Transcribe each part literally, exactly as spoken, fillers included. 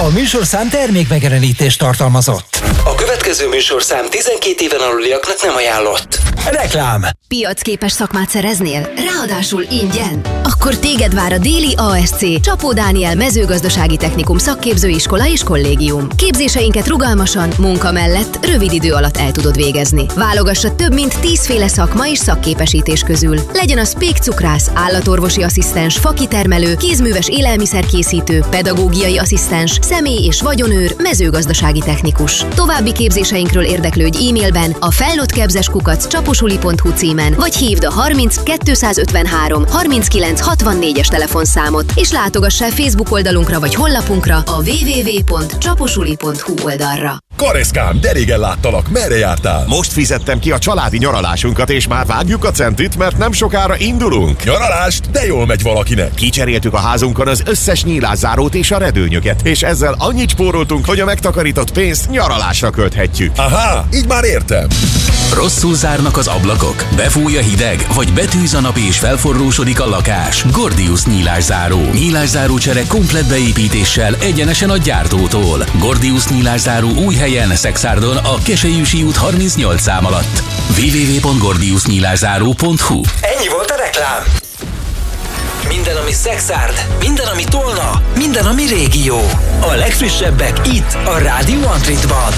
A műsorszám termékmegjelenítést tartalmazott. A következő műsorszám tizenkét éven aluliaknak nem ajánlott. Reklám. Piacképes szakmát szereznél? Ráadásul ingyen? Akkor téged vár a Déli á es cé Csapó Dániel mezőgazdasági technikum szakképzőiskola és kollégium. Képzéseinket rugalmasan, munka mellett rövid idő alatt el tudod végezni. Válogass a több mint tízféle szakma és szakképesítés közül. Legyen az pékcukrász, állatorvosi asszisztens, fakitermelő, kézműves élelmiszerkészítő, pedagógiai asszisztens, személy- és vagyonőr, mezőgazdasági technikus. További képzéseinkről érdeklődj e-mailben a felnőttképzés kukac csaposuli pont hu címen, vagy hívd a harminc kétszázötvenhárom harminckilenc hatvannégyes telefonszámot, és látogass el Facebook oldalunkra vagy honlapunkra a double-u double-u double-u pont csaposuli pont hu oldalra. Kareszkám, de régen láttalak, merre jártál? Most fizettem ki a családi nyaralásunkat, és már vágjuk a centit, mert nem sokára indulunk. Nyaralást? De jól megy valakinek. Kicseréltük a házunkon az összes nyílászárót és a redőnyöket, és ezzel annyit spóroltunk, hogy a megtakarított pénzt nyaralásra költhetjük. Aha, így már értem. Rosszul zárnak az ablakok, befúj a hideg, vagy betűz a nap és felforrósodik a lakás. Gordius nyílászáró. Nyílászáró csere komplett beépítéssel egyenesen a gyártótól. Gordius nyílászáró új helyen, Szexárdon, a Keselyűsi út harmincnyolc szám alatt. double-u double-u double-u pont gordius nyílászáró pont hu. Ennyi volt a reklám. Minden, ami Szexárd, minden, ami Tolna, minden, ami régió. A legfrissebbek itt, a Rádió Antritban.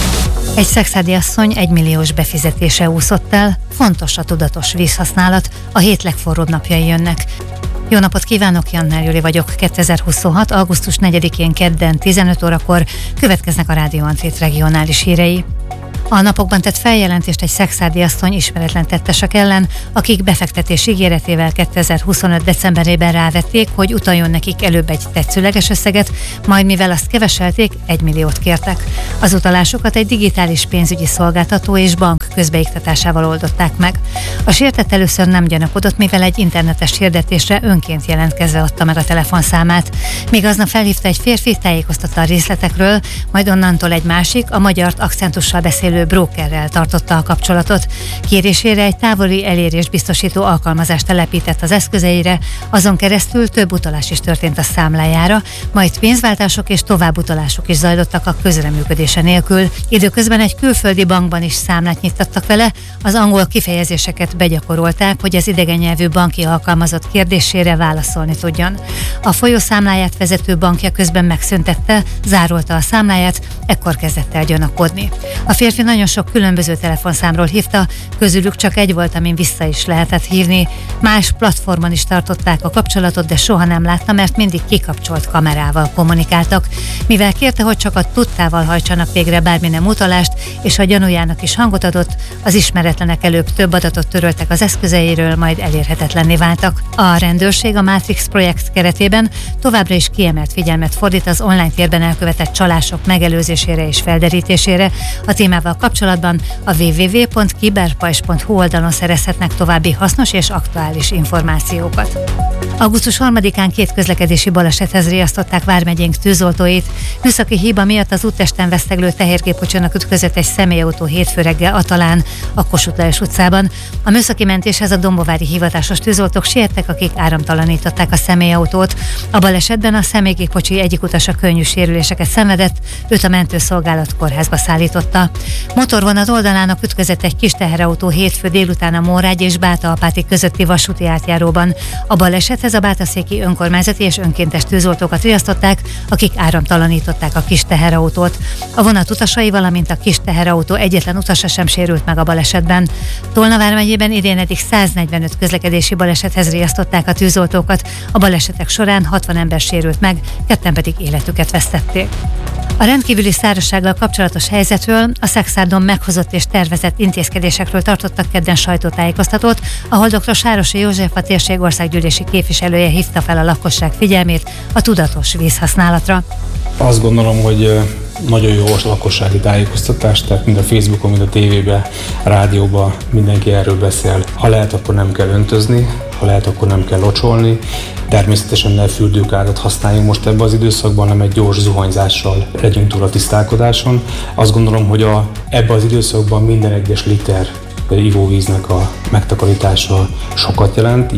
Egy szexárdi asszony egymilliós befizetése úszott el, fontos a tudatos vízhasználat, a hét legforróbb napjai jönnek. Jó napot kívánok, Jannál Júli vagyok. kétezer-huszonhat. augusztus negyedikén kedden tizenöt órakor következnek a Rádió Antrit regionális hírei. A napokban tett feljelentést egy szexárdi asszony ismeretlen tettesek ellen, akik befektetés ígéretével kétezer-huszonöt decemberében rávették, hogy utaljon nekik előbb egy tetszőleges összeget, majd mivel azt keveselték, egy milliót kértek. Az utalásokat egy digitális pénzügyi szolgáltató és bank közbeiktatásával oldották meg. A sértett először nem gyanakodott, mivel egy internetes hirdetésre önként jelentkezve adta meg a telefonszámát. Míg aznap felhívta egy férfi, tájékoztatta a részletekről, majd onnantól egy másik, a magyart akcentussal beszélő brókerrel tartotta a kapcsolatot. Kérésére egy távoli elérés biztosító alkalmazást telepített az eszközeire, azon keresztül több utalás is történt a számlájára, majd pénzváltások és továbbutalások is zajlottak a közreműködése nélkül. Időközben egy külföldi bankban is számlát nyittattak vele, az angol kifejezéseket begyakorolták, hogy az idegen nyelvű banki alkalmazott kérdésére válaszolni tudjon. A folyószámláját vezető bankja közben megszüntette, zárolta a számláját, ekkor kezdett el gyanakodni. A férfi nagyon sok különböző telefonszámról hívta, közülük csak egy volt, amin vissza is lehetett hívni. Más platformon is tartották a kapcsolatot, de soha nem látta, mert mindig kikapcsolt kamerával kommunikáltak. Mivel kérte, hogy csak a tudtával hajtsanak végre bármi nem utalást, és a gyanújának is hangot adott, az ismeretlenek előbb több adatot töröltek az eszközeiről, majd elérhetetlenné váltak. A rendőrség a Matrix projekt keretében továbbra is kiemelt figyelmet fordít az online térben elkövetett csalások megelőzésére és felderítésére. A témával kapcsolatban a double-u double-u double-u pont kiberpajzs pont hu oldalon szerezhetnek további hasznos és aktuális információkat. augusztus harmadikán két közlekedési balesethez riasztották vármegyénk tűzoltóit. Műszaki hiba miatt az úttesten veszteglő tehergépkocsinak ütközött egy személyautó hétfő reggel Atalán, a Kossuth Lajos utcában. A műszaki mentéshez a dombovári hivatásos tűzoltók siettek, akik áramtalanították a személyautót. A balesetben a személygépkocsi egyik utasa könnyű sérüléseket szenvedett, őt a mentőszolgálat kórházba szállította. Motorvonat oldalának ütközött egy kis teherautó hétfő délután a Mórágy és Báta-Apáti közötti vasúti átjáróban. A balesethez a bátaszéki önkormányzati és önkéntes tűzoltókat riasztották, akik áramtalanították a kis teherautót. A vonat utasai, valamint a kis teherautó egyetlen utasa sem sérült meg a balesetben. Tolna vármegyében idén eddig száznegyvenöt közlekedési balesethez riasztották a tűzoltókat. A balesetek során hatvan ember sérült meg, ketten pedig életüket vesztették. A rendkívüli szárazsággal kapcsolatos helyzetről, a Szexárdon meghozott és tervezett intézkedésekről tartottak kedden sajtótájékoztatót, ahol dr. Sárosi József, a térség országgyűlési képviselője hívta fel a lakosság figyelmét a tudatos vízhasználatra. Azt gondolom, hogy nagyon jó a lakossági tájékoztatás, tehát mind a Facebookon, mind a tévében, a rádióban mindenki erről beszél. Ha lehet, akkor nem kell öntözni, ha lehet, akkor nem kell locsolni. Természetesen ne fürdőkádat használjunk most ebben az időszakban, hanem egy gyors zuhanyzással legyünk túl a tisztálkodáson. Azt gondolom, hogy a, ebben az időszakban minden egyes liter ivóvíznek a megtakarítása sokat jelent, így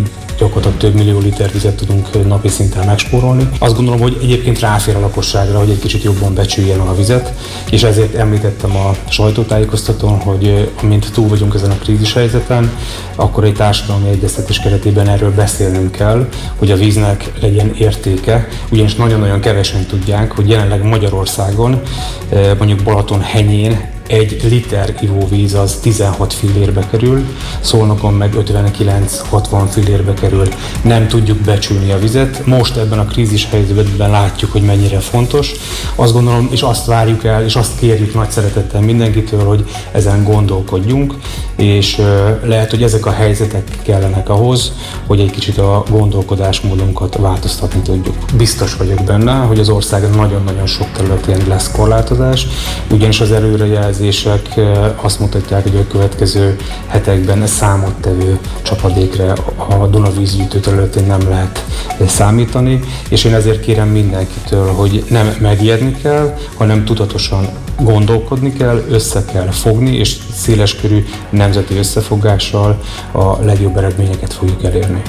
gyakorlatilag több millió liter vizet tudunk napi szinten megspórolni. Azt gondolom, hogy egyébként ráfér a lakosságra, hogy egy kicsit jobban becsüljen a vizet, és ezért említettem a sajtótájékoztatón, hogy amint túl vagyunk ezen a krízis helyzeten, akkor egy társadalmi egyeztetés keretében erről beszélnünk kell, hogy a víznek legyen értéke, ugyanis nagyon-nagyon kevesen tudják, hogy jelenleg Magyarországon, mondjuk Balatonhenyén egy liter ivóvíz az tizenhat fillérbe kerül, Szolnokon meg ötvenkilenc-hatvan fillérbe kerül. Nem tudjuk becsülni a vizet. Most ebben a krízis helyzetben látjuk, hogy mennyire fontos. Azt gondolom, és azt várjuk el, és azt kérjük nagy szeretettel mindenkitől, hogy ezen gondolkodjunk, és lehet, hogy ezek a helyzetek kellenek ahhoz, hogy egy kicsit a gondolkodásmódunkat változtatni tudjuk. Biztos vagyok benne, hogy az ország nagyon-nagyon sok területén lesz korlátozás, ugyanis az előrejelzés azt mutatják, hogy a következő hetekben számottevő csapadékra a Dunavízgyűjtő területén nem lehet számítani, és én ezért kérem mindenkitől, hogy nem megijedni kell, hanem tudatosan gondolkodni kell, össze kell fogni, és széleskörű nemzeti összefogással a legjobb eredményeket fogjuk elérni.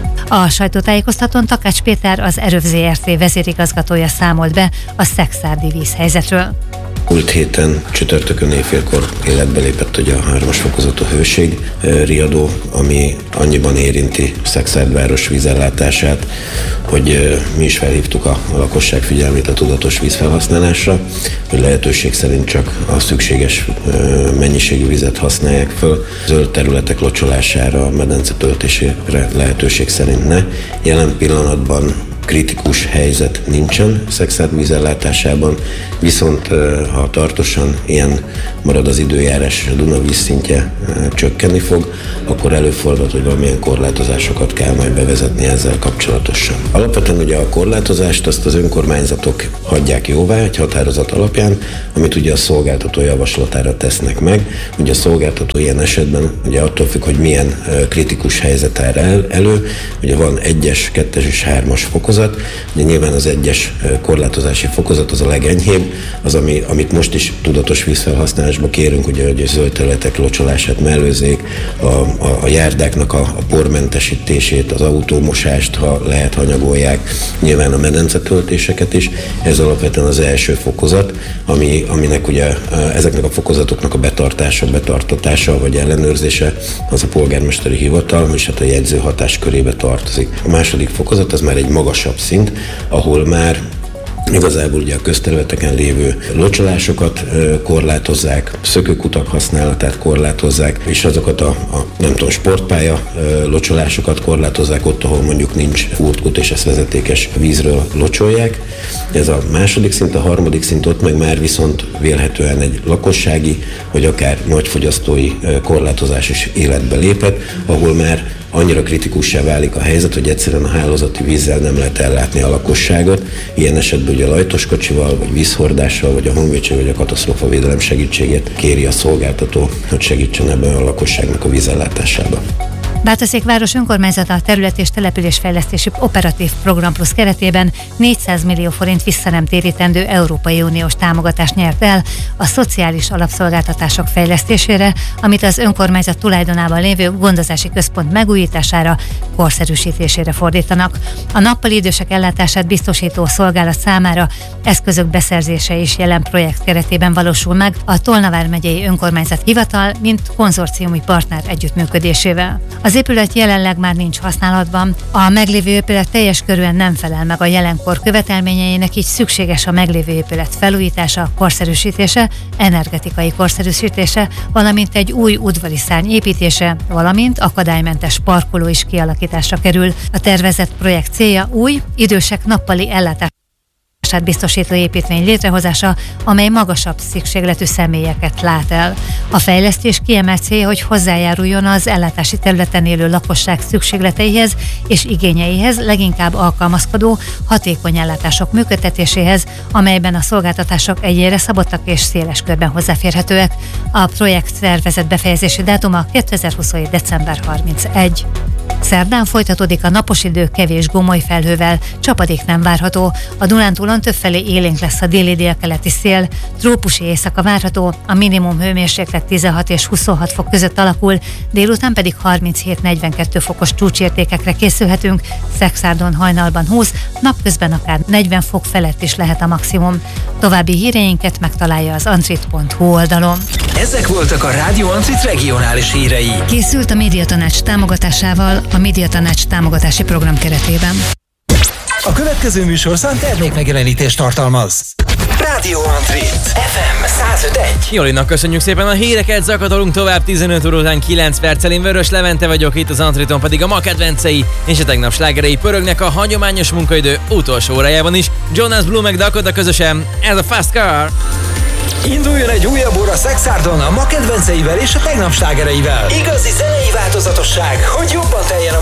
A sajtótájékoztatón Takács Péter, az Eröv zé er té vezérigazgatója számolt be a szekszárdi vízhelyzetről. Múlt héten csütörtökön éjfélkor életbe lépett ugye a hármas fokozatú hőség riadó, ami annyiban érinti Szexárdváros vízellátását, hogy mi is felhívtuk a lakosság figyelmét a tudatos vízfelhasználásra, hogy lehetőség szerint csak a szükséges mennyiségű vizet használják föl, zöld területek locsolására, medence töltésére lehetőség szerint ne. Jelen pillanatban kritikus helyzet nincsen Szexárd vízellátásában, viszont ha tartósan ilyen marad az időjárás, a Duna vízszintje csökkenni fog, akkor előfordul, hogy valamilyen korlátozásokat kell majd bevezetni ezzel kapcsolatosan. Alapvetően ugye a korlátozást azt az önkormányzatok hagyják jóvá egy határozat alapján, amit ugye a szolgáltató javaslatára tesznek meg. Ugye a szolgáltató ilyen esetben ugye attól függ, hogy milyen kritikus helyzet áll el, elő. Ugye van egyes, kettes és hármas fokozat. Ugye nyilván az egyes korlátozási fokozat az a legenyhébb, az, ami, amit most is tudatos vízfelhasználásba kérünk, ugye, hogy a zöld területek locsolását mellőzzék, a, a, a járdáknak a, a pormentesítését, az autómosást, ha lehet, hanyagolják, nyilván a medencetöltéseket is. Ez alapvetően az első fokozat, ami, aminek ugye ezeknek a fokozatoknak a betartása, betartatása vagy ellenőrzése az a polgármesteri hivatal, és hát a jegyző hatáskörébe tartozik. A második fokozat az már egy magasabb szint, ahol már igazából ugye a közterületeken lévő locsolásokat korlátozzák, szökőkutak használatát korlátozzák, és azokat a, a nem tudom, sportpálya locsolásokat korlátozzák ott, ahol mondjuk nincs útkut, és ezt vezetékes vízről locsolják. Ez a második szint, a harmadik szint ott meg már viszont vélhetően egy lakossági, vagy akár nagyfogyasztói korlátozás is életbe lépett, ahol már annyira kritikussá válik a helyzet, hogy egyszerűen a hálózati vízzel nem lehet ellátni a lakosságot. Ilyen esetben ugye a lajtoskocsival, vagy vízhordással, vagy a honvédség, vagy a katasztrófavédelem segítségét kéri a szolgáltató, hogy segítsen ebben a lakosságnak a vízellátásában. Bátorszékváros önkormányzata a terület- és településfejlesztési operatív program plusz keretében négyszáz millió forint visszanemtérítendő Európai Uniós támogatást nyert el a szociális alapszolgáltatások fejlesztésére, amit az önkormányzat tulajdonában lévő gondozási központ megújítására, korszerűsítésére fordítanak. A nappali idősek ellátását biztosító szolgálat számára eszközök beszerzése is jelen projekt keretében valósul meg a Tolna vármegyei önkormányzat hivatal, mint konzorciumi partner együttműködésével. Az épület jelenleg már nincs használatban. A meglévő épület teljes körűen nem felel meg a jelenkor követelményeinek, így szükséges a meglévő épület felújítása, korszerűsítése, energetikai korszerűsítése, valamint egy új udvari szárny építése, valamint akadálymentes parkoló is kialakításra kerül. A tervezett projekt célja új, idősek nappali ellátás biztosító építmény létrehozása, amely magasabb szükségletű személyeket lát el. A fejlesztés kiemelt célja, hogy hozzájáruljon az ellátási területen élő lakosság szükségleteihez és igényeihez, leginkább alkalmazkodó, hatékony ellátások működtetéséhez, amelyben a szolgáltatások egyére szabottak és széles körben hozzáférhetőek. A projekt tervezett befejezési dátuma kétezer-huszonhét. december harmincegy. Szerdán folytatódik a napos idő kevés gomoly felhővel, csapadék nem várható. A Dunántúlon többfelé élénk lesz a déli délkeleti szél, trópusi éjszaka várható, a minimum hőmérséklet tizenhat és huszonhat fok között alakul, délután pedig harminchét-negyvenkettő fokos csúcsértékekre készülhetünk, Szekszárdon hajnalban húsz, napközben akár negyven fok felett is lehet a maximum. További híreinket megtalálja az antrit pont hu oldalon. Ezek voltak a Rádió Antrit regionális hírei. Készült a Médiatanács támogatásával a Médiatanács támogatási program keretében. A következő műsorszám termékmegjelenítést tartalmaz. Rádió Antrit ef em száz öt egy. Jolinak köszönjük szépen a híreket, zakatolunk tovább tizenöt óra után kilenc perccel. Én Vörös Levente vagyok, itt az Antriton pedig a ma kedvencei és a tegnap slágerei pörögnek a hagyományos munkaidő utolsó órájában is. Jonas Blue meg Dakota közösen, ez a Fast Car. Induljon egy újabb óra Szekszárdon a ma kedvenceivel és a tegnap slágereivel. Igazi zenei változatosság, hogy jobban teljen a